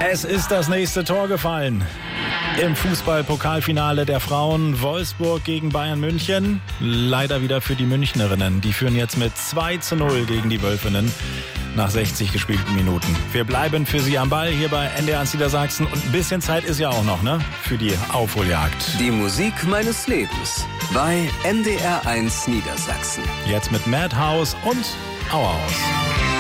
Es ist das nächste Tor gefallen. Im Fußball-Pokalfinale der Frauen Wolfsburg gegen Bayern München. Leider wieder für die Münchnerinnen. Die führen jetzt mit 2:0 gegen die Wölfinnen nach 60 gespielten Minuten. Wir bleiben für Sie am Ball hier bei NDR 1 Niedersachsen. Und ein bisschen Zeit ist ja auch noch, ne? Für die Aufholjagd. Die Musik meines Lebens bei NDR 1 Niedersachsen. Jetzt mit Madhouse und Auerhaus.